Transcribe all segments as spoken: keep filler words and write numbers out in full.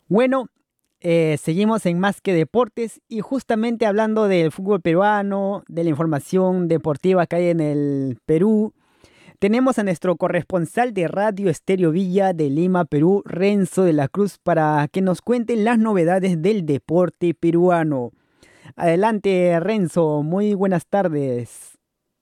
Bueno, eh, seguimos en Más que Deportes y justamente hablando del fútbol peruano, de la información deportiva que hay en el Perú, tenemos a nuestro corresponsal de Radio Estéreo Villa de Lima, Perú, Renzo de la Cruz, para que nos cuenten las novedades del deporte peruano. Adelante, Renzo, muy buenas tardes.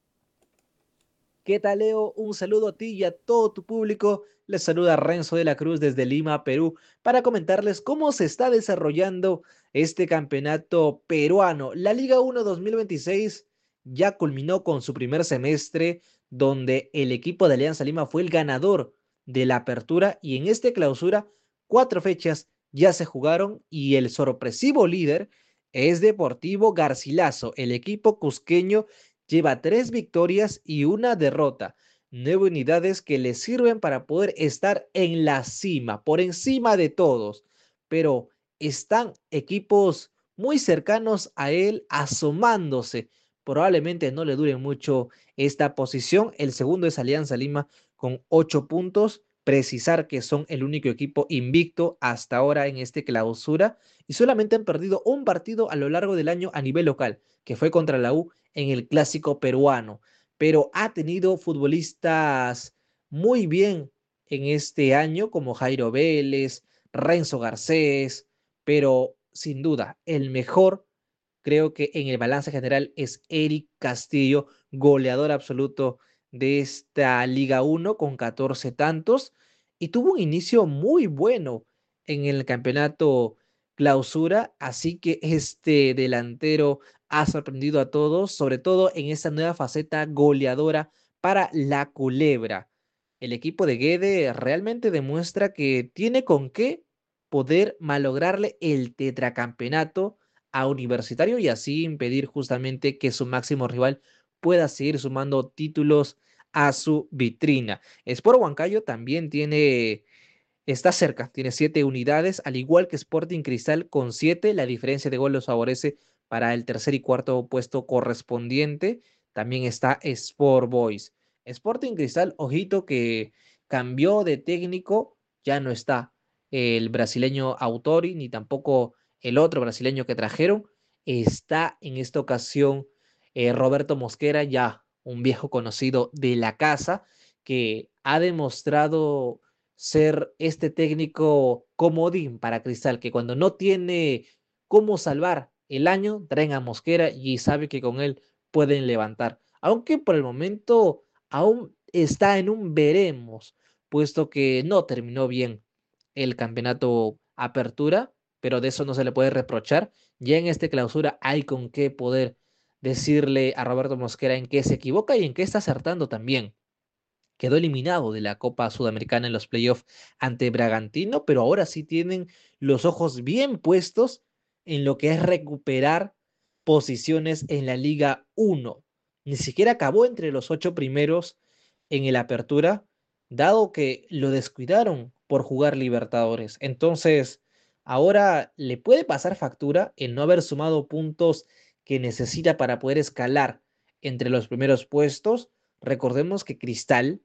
¿Qué tal, Leo? Un saludo a ti y a todo tu público. Les saluda Renzo de la Cruz desde Lima, Perú, para comentarles cómo se está desarrollando este campeonato peruano. La Liga uno dos mil veintiséis ya culminó con su primer semestre, donde el equipo de Alianza Lima fue el ganador de la apertura y en esta clausura cuatro fechas ya se jugaron y el sorpresivo líder es Deportivo Garcilaso, el equipo cusqueño lleva tres victorias y una derrota, nueve unidades que le sirven para poder estar en la cima, por encima de todos, pero están equipos muy cercanos a él asomándose. Probablemente no le dure mucho esta posición. El segundo es Alianza Lima con ocho puntos. Precisar que son el único equipo invicto hasta ahora en este clausura y solamente han perdido un partido a lo largo del año a nivel local, que fue contra la U en el clásico peruano, pero ha tenido futbolistas muy bien en este año, como Jairo Vélez, Renzo Garcés, pero sin duda el mejor, creo que en el balance general es Eric Castillo, goleador absoluto de esta Liga uno con catorce tantos y tuvo un inicio muy bueno en el campeonato clausura, así que este delantero ha sorprendido a todos, sobre todo en esta nueva faceta goleadora para la Culebra. El equipo de Guede realmente demuestra que tiene con qué poder malograrle el tetracampeonato a Universitario y así impedir justamente que su máximo rival pueda seguir sumando títulos a su vitrina. Sport Huancayo también tiene, está cerca, tiene siete unidades, al igual que Sporting Cristal con siete. La diferencia de gol los favorece para el tercer y cuarto puesto correspondiente. También está Sport Boys. Sporting Cristal, ojito que cambió de técnico, ya no está el brasileño Autori, ni tampoco el otro brasileño que trajeron. Está en esta ocasión eh, Roberto Mosquera, ya un viejo conocido de la casa, que ha demostrado ser este técnico comodín para Cristal, que cuando no tiene cómo salvar el año, traen a Mosquera y sabe que con él pueden levantar. Aunque por el momento aún está en un veremos, puesto que no terminó bien el campeonato apertura, pero de eso no se le puede reprochar. Ya en este clausura hay con qué poder decirle a Roberto Mosquera en qué se equivoca y en qué está acertando también. Quedó eliminado de la Copa Sudamericana en los playoffs ante Bragantino, pero ahora sí tienen los ojos bien puestos en lo que es recuperar posiciones en la Liga uno. Ni siquiera acabó entre los ocho primeros en el Apertura, dado que lo descuidaron por jugar Libertadores. Entonces, ahora le puede pasar factura el no haber sumado puntos que necesita para poder escalar entre los primeros puestos. Recordemos que Cristal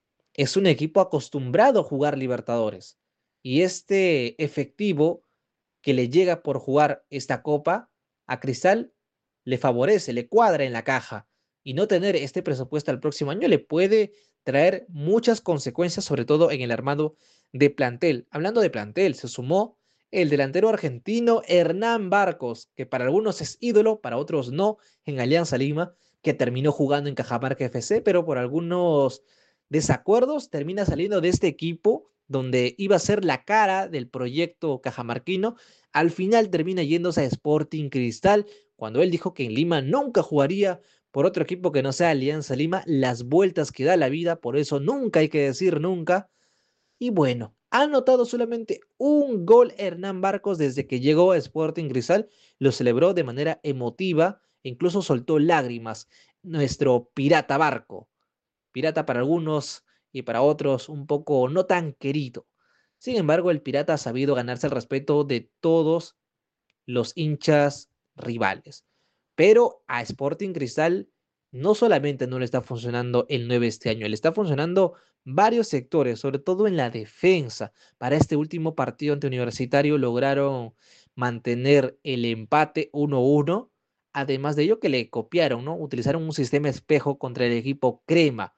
es un equipo acostumbrado a jugar Libertadores y este efectivo que le llega por jugar esta copa a Cristal le favorece, le cuadra en la caja y no tener este presupuesto el próximo año le puede traer muchas consecuencias, sobre todo en el armado de plantel. Hablando de plantel, se sumó el delantero argentino Hernán Barcos, que para algunos es ídolo, para otros no, en Alianza Lima, que terminó jugando en Cajamarca F C, pero por algunos desacuerdos termina saliendo de este equipo donde iba a ser la cara del proyecto cajamarquino. Al final termina yéndose a Sporting Cristal, cuando él dijo que en Lima nunca jugaría por otro equipo que no sea Alianza Lima, las vueltas que da la vida, por eso nunca hay que decir nunca. Y bueno, ha anotado solamente un gol Hernán Barcos desde que llegó a Sporting Cristal, lo celebró de manera emotiva, incluso soltó lágrimas. Nuestro pirata Barco, pirata para algunos y para otros un poco no tan querido. Sin embargo, el pirata ha sabido ganarse el respeto de todos los hinchas rivales. Pero a Sporting Cristal no solamente no le está funcionando el nueve este año, le está funcionando varios sectores, sobre todo en la defensa. Para este último partido ante Universitario lograron mantener el empate uno uno. Además de ello que le copiaron, ¿no? Utilizaron un sistema espejo contra el equipo Crema.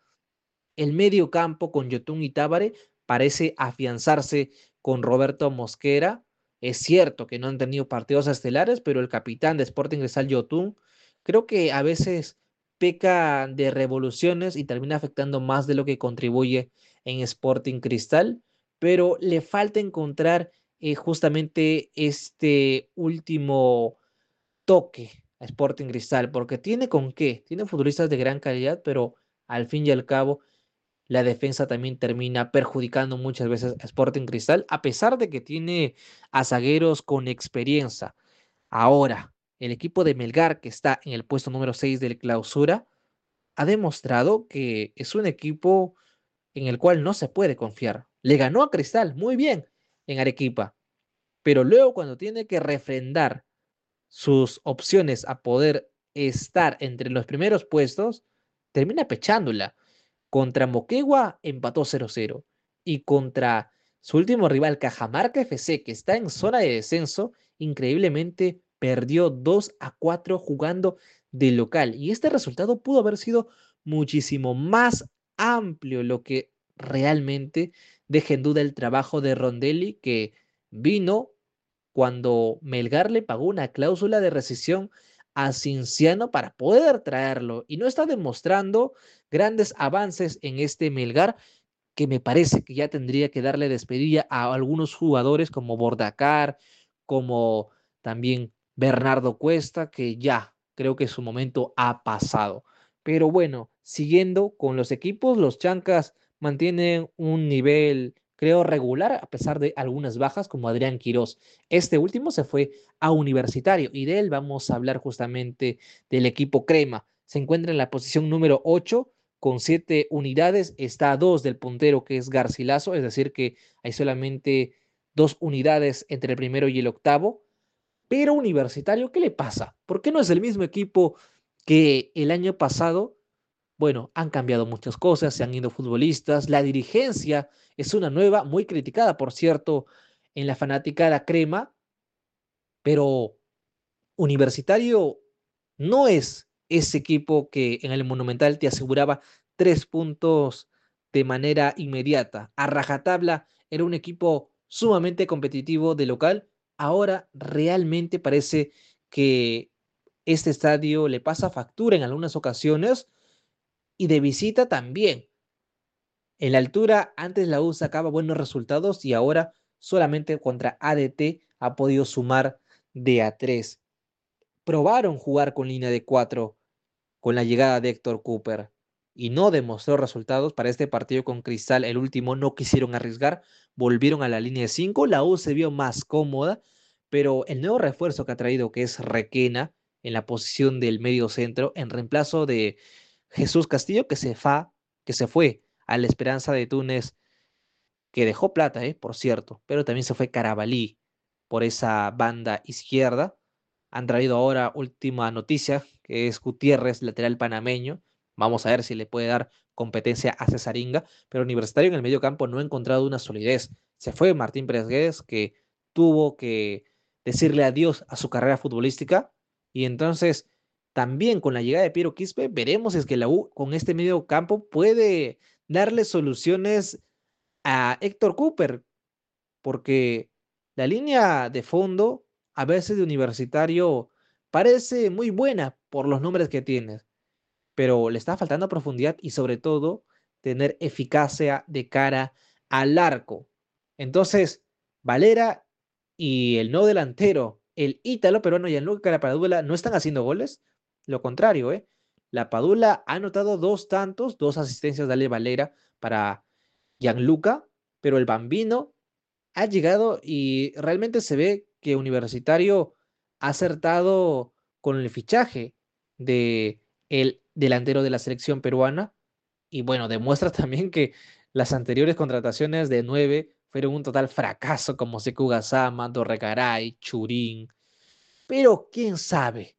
El medio campo con Yotun y Tábare parece afianzarse con Roberto Mosquera. Es cierto que no han tenido partidos estelares, pero el capitán de Sporting Cristal, Yotun, creo que a veces peca de revoluciones y termina afectando más de lo que contribuye en Sporting Cristal, pero le falta encontrar eh, justamente este último toque a Sporting Cristal, porque tiene con qué, tiene futbolistas de gran calidad, pero al fin y al cabo la defensa también termina perjudicando muchas veces a Sporting Cristal, a pesar de que tiene a zagueros con experiencia. Ahora, el equipo de Melgar, que está en el puesto número seis del clausura, ha demostrado que es un equipo en el cual no se puede confiar. Le ganó a Cristal muy bien en Arequipa, pero luego cuando tiene que refrendar sus opciones a poder estar entre los primeros puestos, termina pechándola. Contra Moquegua empató cero cero. Y contra su último rival, Cajamarca F C, que está en zona de descenso, increíblemente perdió dos a cuatro jugando de local. Y este resultado pudo haber sido muchísimo más amplio, lo que realmente deja en duda el trabajo de Rondelli, que vino cuando Melgar le pagó una cláusula de rescisión a Cinciano para poder traerlo. Y no está demostrando grandes avances en este Melgar, que me parece que ya tendría que darle despedida a algunos jugadores como Bordacar, como también Bernardo Cuesta, que ya creo que su momento ha pasado. Pero bueno, siguiendo con los equipos, los Chancas mantienen un nivel, creo, regular, a pesar de algunas bajas, como Adrián Quirós. Este último se fue a Universitario y de él vamos a hablar justamente del equipo Crema. Se encuentra en la posición número ocho con siete unidades, está a dos del puntero que es Garcilaso, es decir que hay solamente dos unidades entre el primero y el octavo. Pero Universitario, ¿qué le pasa? ¿Por qué no es el mismo equipo que el año pasado? Bueno, han cambiado muchas cosas, se han ido futbolistas, la dirigencia es una nueva, muy criticada, por cierto, en la fanática de la crema, pero Universitario no es ese equipo que en el Monumental te aseguraba tres puntos de manera inmediata. A rajatabla era un equipo sumamente competitivo de local. Ahora realmente parece que este estadio le pasa factura en algunas ocasiones y de visita también. En la altura, antes la U sacaba buenos resultados y ahora solamente contra A D T ha podido sumar de a tres. Probaron jugar con línea de cuatro con la llegada de Héctor Cooper y no demostró resultados para este partido con Cristal. El último no quisieron arriesgar, volvieron a la línea de cinco. La U se vio más cómoda, pero el nuevo refuerzo que ha traído, que es Requena, en la posición del medio centro, en reemplazo de Jesús Castillo, que se, fa, que se fue a la Esperanza de Túnez, que dejó plata, eh, por cierto, pero también se fue Carabalí por esa banda izquierda. Han traído ahora última noticia, que es Gutiérrez, lateral panameño. Vamos a ver si le puede dar competencia a Cesaringa, pero Universitario en el medio campo no ha encontrado una solidez. Se fue Martín Pérez Guedes, que tuvo que decirle adiós a su carrera futbolística, y entonces también con la llegada de Piero Quispe, veremos si es que la U con este medio campo puede darle soluciones a Héctor Cooper, porque la línea de fondo, a veces de Universitario, parece muy buena por los nombres que tiene, pero le está faltando profundidad y sobre todo tener eficacia de cara al arco. Entonces, Valera y el no delantero, el ítalo peruano Gianluca Lapadula, no están haciendo goles. Lo contrario, ¿eh? La Padula ha anotado dos tantos, dos asistencias de Ale Valera para Gianluca, pero el Bambino ha llegado y realmente se ve que Universitario ha acertado con el fichaje de el delantero de la selección peruana y bueno, demuestra también que las anteriores contrataciones de nueve fueron un total fracaso como Sekou Gassama, Dorregaray, Churín, pero quién sabe,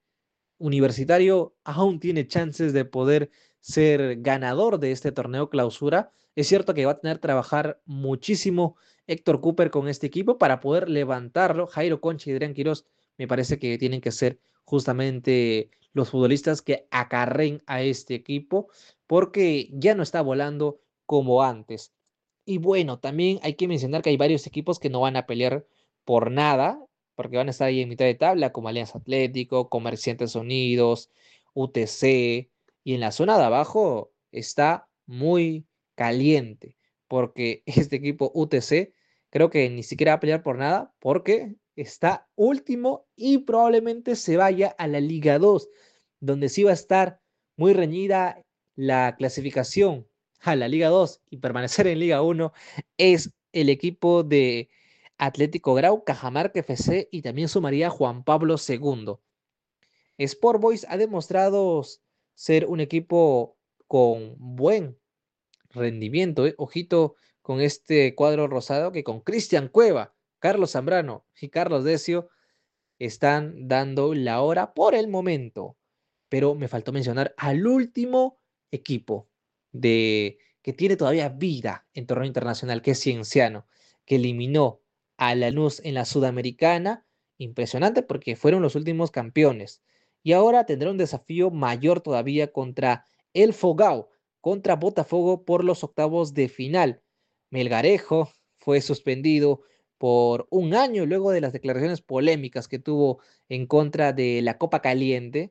Universitario aún tiene chances de poder ser ganador de este torneo clausura Es cierto que va a tener que trabajar muchísimo Héctor Cooper con este equipo para poder levantarlo. Jairo Concha y Adrián Quiroz me parece que tienen que ser justamente los futbolistas que acarren a este equipo porque ya no está volando como antes. Y bueno, también hay que mencionar que hay varios equipos que no van a pelear por nada, porque van a estar ahí en mitad de tabla, como Alianza Atlético, Comerciantes Unidos, U T C, y en la zona de abajo está muy caliente, porque este equipo U T C creo que ni siquiera va a pelear por nada, porque está último y probablemente se vaya a la Liga dos, donde sí va a estar muy reñida la clasificación a la Liga dos y permanecer en Liga uno es el equipo de Atlético Grau, Cajamarca F C y también sumaría Juan Pablo segundo. Sport Boys ha demostrado ser un equipo con buen rendimiento. ¿eh? Ojito con este cuadro rosado que con Cristian Cueva, Carlos Zambrano y Carlos Decio están dando la hora por el momento. Pero me faltó mencionar al último equipo de que tiene todavía vida en torneo internacional, que es Cienciano, que eliminó a Lanús en la Sudamericana. Impresionante porque fueron los últimos campeones. Y ahora tendrá un desafío mayor todavía contra el Fogao, contra Botafogo por los octavos de final. Melgarejo fue suspendido por un año luego de las declaraciones polémicas que tuvo en contra de la Copa Caliente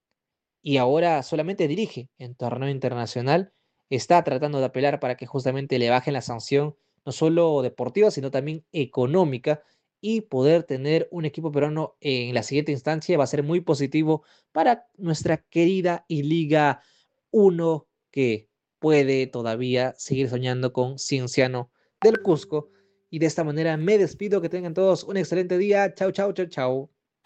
y ahora solamente dirige en torneo internacional. Está tratando de apelar para que justamente le bajen la sanción, no solo deportiva, sino también económica, y poder tener un equipo peruano en la siguiente instancia va a ser muy positivo para nuestra querida y Liga uno que puede todavía seguir soñando con Cienciano del Cusco. Y de esta manera me despido, que tengan todos un excelente día. Chau, chau, chau, chau.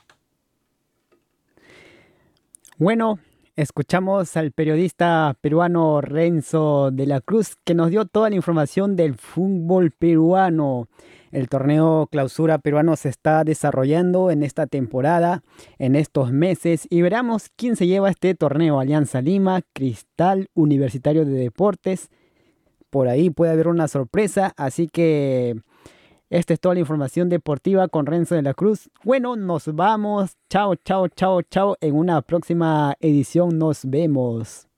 Bueno, escuchamos al periodista peruano Renzo de la Cruz que nos dio toda la información del fútbol peruano. El torneo Clausura peruano se está desarrollando en esta temporada, en estos meses, y veremos quién se lleva este torneo. Alianza Lima, Cristal, Universitario de Deportes. Por ahí puede haber una sorpresa, así que esta es toda la información deportiva con Renzo de la Cruz. Bueno, nos vamos. Chao, chao, chao, chao. En una próxima edición nos vemos.